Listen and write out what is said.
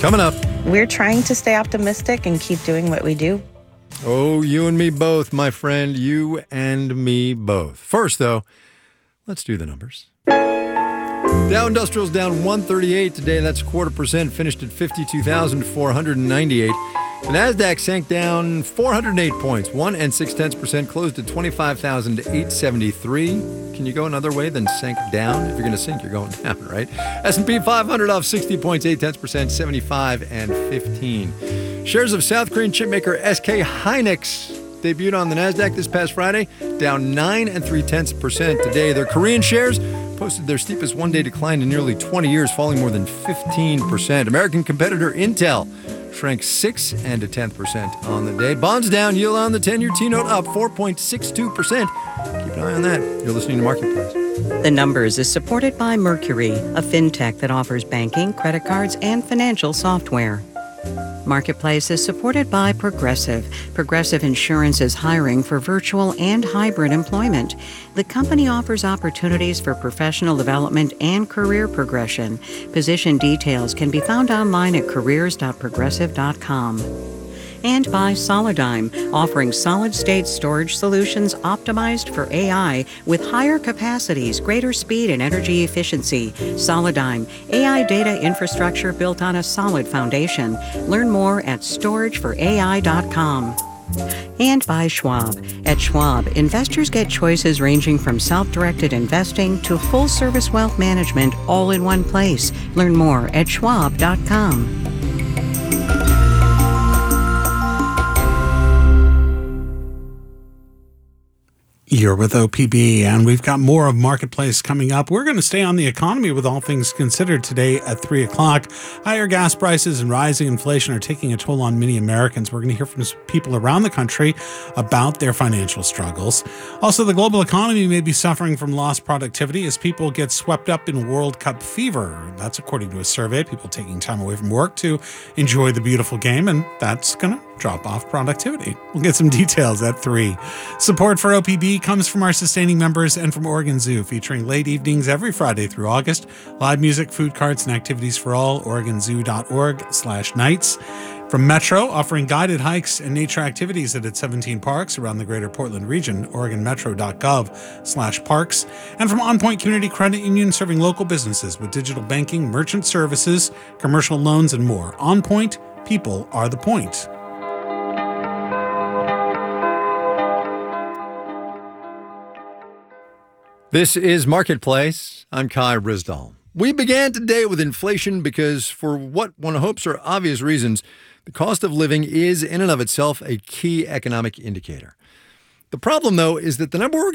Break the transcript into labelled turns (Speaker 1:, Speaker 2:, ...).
Speaker 1: Coming up.
Speaker 2: We're trying to stay optimistic and keep doing what we do.
Speaker 1: Oh, you and me both, my friend. You and me both. First, though, let's do the numbers. Dow Industrial's down 138 today. That's 0.25%. Finished at 52,498. The NASDAQ sank down 408 points, 1.6%, closed at 25,873. Can you go another way than sank down? If you're going to sink, you're going down, right? S&P 500 off 60 points, 0.8%, 75.15. Shares of South Korean chipmaker SK Hynix debuted on the NASDAQ this past Friday, down 9.3% today. Their Korean shares posted their steepest one-day decline in nearly 20 years, falling more than 15%. American competitor Intel shrank 6.1% on the day. Bonds down, yield on the 10-year T-note up 4.62%. Keep an eye on that. You're listening to Marketplace.
Speaker 3: The Numbers is supported by Mercury, a fintech that offers banking, credit cards, and financial software. Marketplace is supported by Progressive. Progressive Insurance is hiring for virtual and hybrid employment. The company offers opportunities for professional development and career progression. Position details can be found online at careers.progressive.com. And by Solidigm, offering solid-state storage solutions optimized for AI with higher capacities, greater speed, and energy efficiency. Solidigm, AI data infrastructure built on a solid foundation. Learn more at storageforai.com. And by Schwab. At Schwab, investors get choices ranging from self-directed investing to full-service wealth management all in one place. Learn more at schwab.com.
Speaker 4: You're with OPB, and we've got more of Marketplace coming up. We're going to stay on the economy with all things considered today at 3 o'clock. Higher gas prices and rising inflation are taking a toll on many Americans. We're going to hear from people around the country about their financial struggles. Also, the global economy may be suffering from lost productivity as people get swept up in World Cup fever. That's according to a survey. People taking time away from work to enjoy the beautiful game, and that's going to drop off productivity. We'll get some details at 3. Support for OPB comes from our sustaining members and from Oregon Zoo, featuring late evenings every Friday through August. Live music, food carts, and activities for all. OregonZoo.org/nights. From Metro, offering guided hikes and nature activities at its 17 parks around the greater Portland region, OregonMetro.gov/parks. And from On Point Community Credit Union, serving local businesses with digital banking, merchant services, commercial loans, and more. On Point, people are the point.
Speaker 1: This is Marketplace. I'm Kai Rizdal. We began today with inflation because, for what one hopes are obvious reasons, the cost of living is in and of itself a key economic indicator. The problem, though, is that the number we're